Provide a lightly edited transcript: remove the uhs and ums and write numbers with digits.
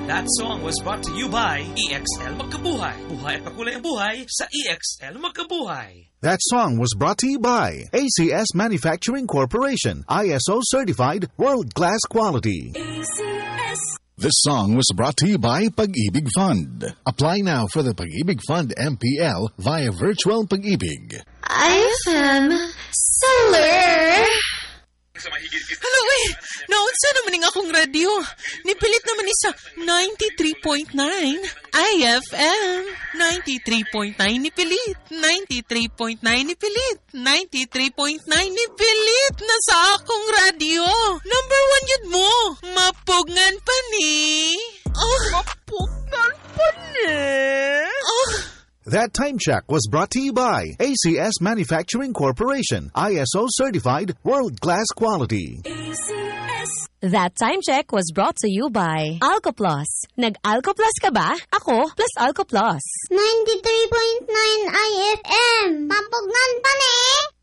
That song was brought to you by EXL Magkabuhay. Buhay at pakulay ang buhay sa EXL Magkabuhay. That song was brought to you by ACS Manufacturing Corporation, ISO certified, world-class quality. ACS. This song was brought to you by Pag-ibig Fund. Apply now for the Pag-ibig Fund MPL via Virtual Pag-ibig. IFM Solar. Hello naunsa naman nga akong radyo. Nipilit naman ni sa 93.9 IFM. 93.9 nipilit. 93.9 nipilit. 93.9 nipilit na sa akong radyo. Number 1 yun mo. Mapugngan pa ni. Mapugngan pa ni. That time check was brought to you by ACS Manufacturing Corporation, ISO certified, world-class quality. ACS. That time check was brought to you by Alcoplus. Nag-Alcoplus ka ba? Ako plus Alcoplus. 93.9 IFM. Mapugnan pa ni.